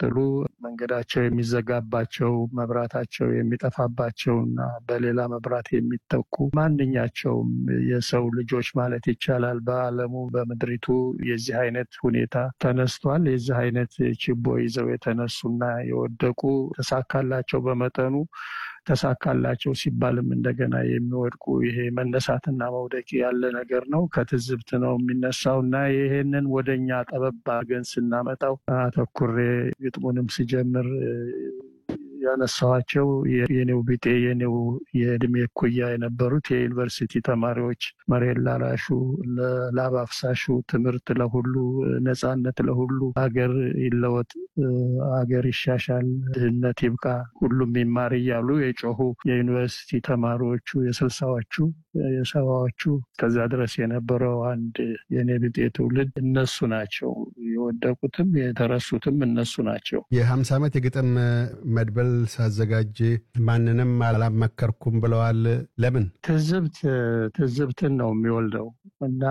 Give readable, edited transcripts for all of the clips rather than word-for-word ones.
ሲቀጥሉ መንገዳቸው የሚዘጋባቸው መብራታቸው የሚጠፋባቸውና በሌላ መብራት የሚተኩ ማንኛቸውም የሰው ልጆች ማለት ይቻላል በዓለሙ በምድሪቱ የዚህ አይነት ሁኔታ ተነስቷል። የዚህ አይነት ችቦ ይዘው የተነሱና የወደቁ ተሳካላቸው በመጠኑ ተሳካላቸው ሲባልም እንደገና የሚወድቁ ይሄ መነሳትና መውደቅ ያለ ነገር ነው። ከትዝብት ነው የሚነሳውና ይሄንን ወደኛ ጠበብ አድርገን ስናመጣው አተኩሬ ግጥሙንም ሲጀምር ያነሳዋቸው የኔው ቢጤ የኔው የእድሜ እኩያ የነበሩት የዩኒቨርሲቲ ተማሪዎች መሬት ላራሹ ለላብ አፍሳሹ ትምህርት ለሁሉ ነጻነት ለሁሉ ሀገር ይለወጥ ሀገር ይሻሻል ድህነት ይብቃ ሁሉም ይማር እያሉ የጮሁ የዩኒቨርሲቲ ተማሪዎቹ የስልሳዎቹ የሰባዎቹ ከዛ ድረስ የነበረው አንድ የኔ ቢጤ ትውልድ እነሱ ናቸው። የወደቁትም የተረሱትም እነሱ ናቸው። የ50 ዓመት የግጥም መድበል ሳዘጋጅ ማንንም አላመከርኩም ብለዋል። ለምን? ትዝብትን ነው የሚወልደው እና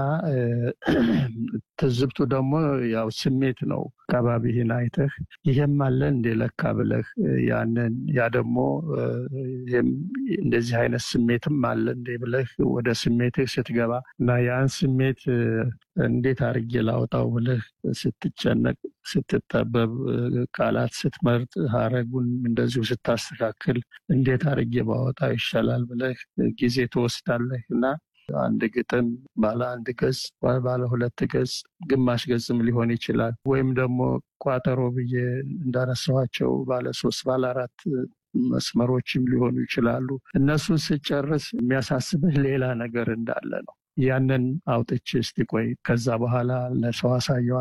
ትዝብቱ ደግሞ ያው ስሜት ነው። አካባቢህን አይተህ ይሄም አለ እንደ ለካ ብለህ ያንን ያ ደግሞ እንደዚህ አይነት ስሜትም አለ እንደ ብለህ ወደ ስሜትህ ስትገባ እና ያን ስሜት እንዴት አድርጌ ላውጣው ብለህ ስትጨነቅ ስትጠበብ ቃላት ስትመርጥ ሀረጉን እንደዚሁ ስታስተካክል እንዴት አድርጌ ባወጣው ይሻላል ብለህ ጊዜ ትወስዳለህ እና አንድ ግጥም ባለ አንድ ገጽ ወይ ባለ ሁለት ገጽ ግማሽ ገጽም ሊሆን ይችላል ወይም ደግሞ ቋጠሮ ብዬ እንዳነሳዋቸው ባለ 3 ባለ 4 መስመሮችም ሊሆኑ ይችላሉ። እነሱን ስጨርስ የሚያሳስብህ ሌላ ነገር እንዳለ ነው። ያንን አውጥቼ እስቲ ቆይ ከዛ በኋላ ለሰው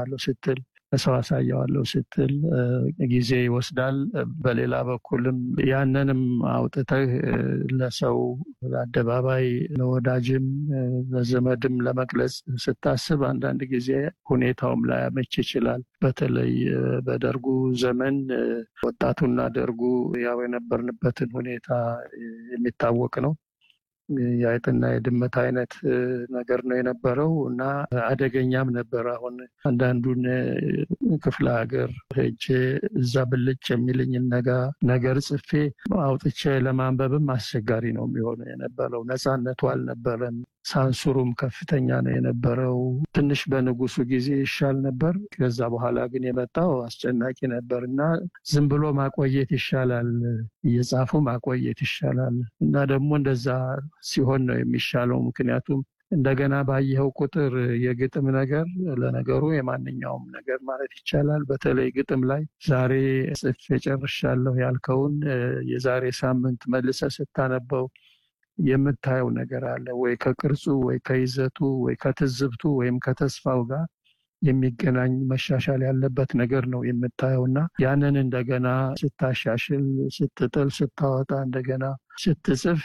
አሳየዋለሁ ስትል ጊዜ ይወስዳል። በሌላ በኩልም ያንንም አውጥተህ ለሰው አደባባይ ለወዳጅም ለዘመድም ለመግለጽ ስታስብ አንዳንድ ጊዜ ሁኔታውም ላያመች ይችላል። በተለይ በደርጉ ዘመን ወጣቱና ደርጉ ያው የነበርንበትን ሁኔታ የሚታወቅ ነው። የአይጥና የድመት አይነት ነገር ነው የነበረው እና አደገኛም ነበር። አሁን አንዳንዱን ክፍለ ሀገር ሄጄ እዛ ብልጭ የሚልኝ ነገር ጽፌ አውጥቼ ለማንበብም አስቸጋሪ ነው የሚሆነው የነበረው። ነፃነቱ አልነበረም። ሳንሱሩም ከፍተኛ ነው የነበረው። ትንሽ በንጉሱ ጊዜ ይሻል ነበር። ከዛ በኋላ ግን የመጣው አስጨናቂ ነበር እና ዝም ብሎ ማቆየት ይሻላል፣ እየጻፉ ማቆየት ይሻላል እና ደግሞ እንደዛ ሲሆን ነው የሚሻለው። ምክንያቱም እንደገና ባየኸው ቁጥር የግጥም ነገር ለነገሩ የማንኛውም ነገር ማለት ይቻላል በተለይ ግጥም ላይ ዛሬ ጽፌ ጨርሻለሁ ያልከውን የዛሬ ሳምንት መልሰህ ስታነበው የምታየው ነገር አለ ወይ ከቅርጹ ወይ ከይዘቱ ወይ ከትዝብቱ ወይም ከተስፋው ጋር የሚገናኝ መሻሻል ያለበት ነገር ነው የምታየውና ያንን እንደገና ስታሻሽል ስትጥል ስታወጣ እንደገና ስትጽፍ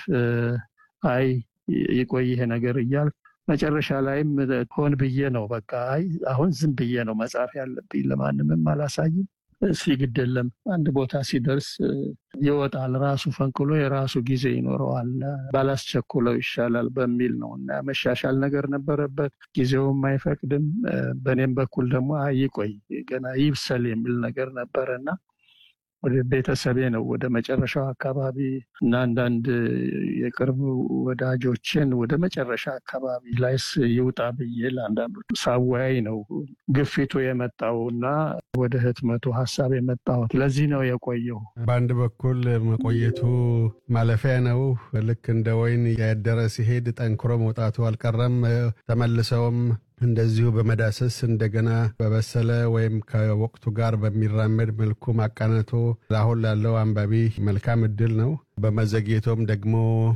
አይ ይቆይ ይሄ ነገር እያልክ መጨረሻ ላይም ሆን ብዬ ነው በቃ አይ አሁን ዝም ብዬ ነው መጻፍ ያለብኝ ለማንንም አላሳይም ሲግደለም አንድ ቦታ ሲደርስ ይወጣል ራሱ ፈንቅሎ የራሱ ጊዜ ይኖረዋል ባላስቸኩለው ይሻላል በሚል ነው እና መሻሻል ነገር ነበረበት። ጊዜውም አይፈቅድም። በእኔም በኩል ደግሞ አይቆይ ገና ይብሰል የሚል ነገር ነበርና ወደ ቤተሰቤ ነው ወደ መጨረሻው አካባቢ እና አንዳንድ የቅርብ ወዳጆችን ወደ መጨረሻ አካባቢ ላይስ ይውጣ ብዬ ለአንዳንዶቹ ሳወያይ ነው ግፊቱ የመጣውና ወደ ህትመቱ ሐሳብ የመጣው። ለዚህ ነው የቆየው። በአንድ በኩል መቆየቱ ማለፊያ ነው። ልክ እንደ ወይን ያደረ ሲሄድ ጠንክሮ መውጣቱ አልቀረም። ተመልሰውም እንደዚሁ በመዳሰስ እንደገና በበሰለ ወይም ከወቅቱ ጋር በሚራመድ መልኩ ማቃናቶ አሁን ላለው አንባቢ መልካም እድል ነው። በመዘግየቱም ደግሞ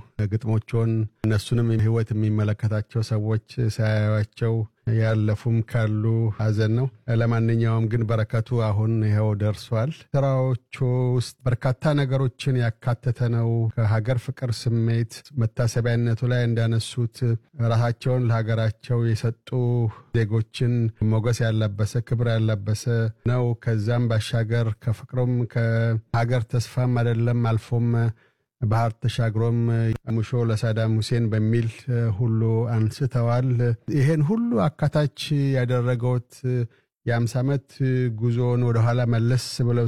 ግጥሞቹን እነሱንም ህይወት የሚመለከታቸው ሰዎች ሳያዩአቸው ያለፉም ካሉ ሐዘን ነው። ለማንኛውም ግን በረከቱ አሁን ይሄው ደርሷል። ስራዎቹ ውስጥ በርካታ ነገሮችን ያካተተ ነው። ከሀገር ፍቅር ስሜት መታሰቢያነቱ ላይ እንዳነሱት ራሳቸውን ለሀገራቸው የሰጡ ዜጎችን ሞገስ ያላበሰ ክብር ያላበሰ ነው። ከዛም ባሻገር ከፍቅሩም ከሀገር ተስፋም አይደለም አልፎም ባህር ተሻግሮም ሙሾ ለሳዳም ሁሴን በሚል ሁሉ አንስተዋል። ይሄን ሁሉ አካታች ያደረገውት የ50 ዓመት ጉዞን ወደ ኋላ መለስ ብለው